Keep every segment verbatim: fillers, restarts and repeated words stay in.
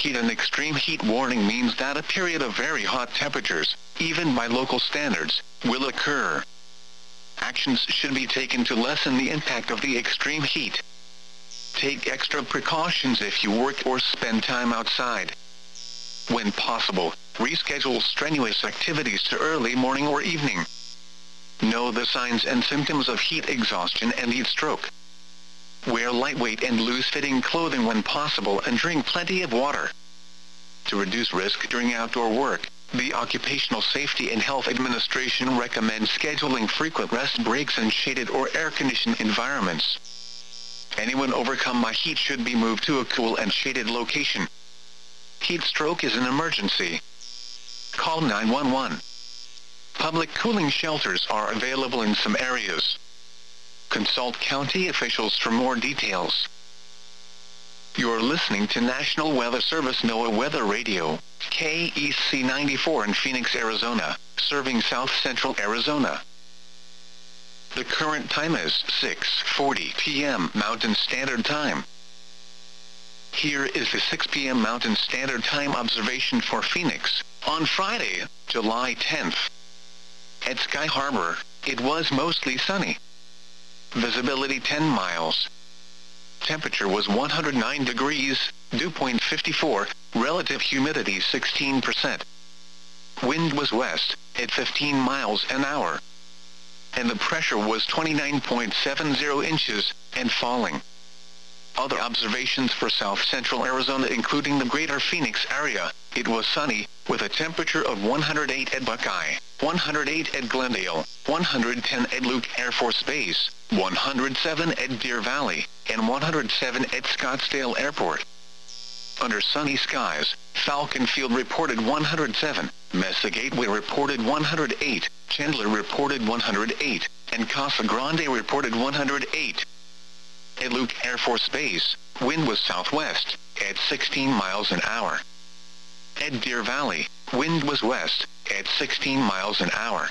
Heat and extreme heat warning means that a period of very hot temperatures, even by local standards, will occur. Actions should be taken to lessen the impact of the extreme heat. Take extra precautions if you work or spend time outside. When possible, reschedule strenuous activities to early morning or evening. Know the signs and symptoms of heat exhaustion and heat stroke. Wear lightweight and loose-fitting clothing when possible and drink plenty of water. To reduce risk during outdoor work, the Occupational Safety and Health Administration recommends scheduling frequent rest breaks in shaded or air-conditioned environments. Anyone overcome by heat should be moved to a cool and shaded location. Heat stroke is an emergency. Call nine one one. Public cooling shelters are available in some areas. Consult county officials for more details. You're listening to National Weather Service NOAA Weather Radio, K E C ninety-four in Phoenix, Arizona, serving South Central Arizona. The current time is six forty p m Mountain Standard Time. Here is the six p m Mountain Standard Time observation for Phoenix, on Friday, July tenth. At Sky Harbor, it was mostly sunny. Visibility ten miles. Temperature was one hundred nine degrees, dew point fifty-four, relative humidity sixteen percent. Wind was west, at fifteen miles an hour. And the pressure was twenty-nine point seven zero inches, and falling. Other observations for South Central Arizona including the greater Phoenix area, it was sunny, with a temperature of one hundred eight at Buckeye, one hundred eight at Glendale, one hundred ten at Luke Air Force Base, one hundred seven at Deer Valley, and one hundred seven at Scottsdale Airport. Under sunny skies, Falcon Field reported one hundred seven, Mesa Gateway reported one hundred eight, Chandler reported one hundred eight, and Casa Grande reported one hundred eight. At Luke Air Force Base, wind was southwest, at sixteen miles an hour. At Deer Valley, wind was west, at sixteen miles an hour.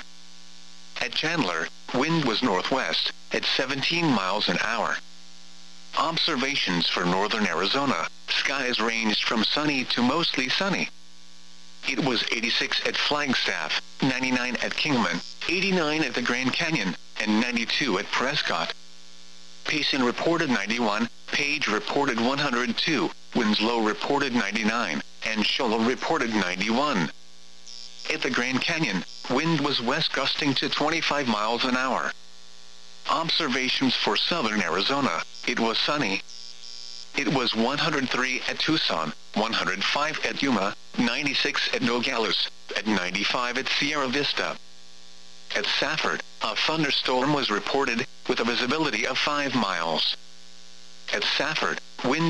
At Chandler, wind was northwest, at seventeen miles an hour. Observations for northern Arizona, skies ranged from sunny to mostly sunny. It was eighty-six at Flagstaff, ninety-nine at Kingman, eighty-nine at the Grand Canyon, and ninety-two at Prescott. Payson reported ninety-one, Page reported one hundred two, Winslow reported ninety-nine, and Shoal reported ninety-one. At the Grand Canyon, wind was west gusting to twenty-five miles an hour. Observations for southern Arizona, it was sunny. It was one hundred three at Tucson, one hundred five at Yuma, ninety-six at Nogales, at ninety-five at Sierra Vista. At Safford, a thunderstorm was reported, with a visibility of five miles. At Safford, wind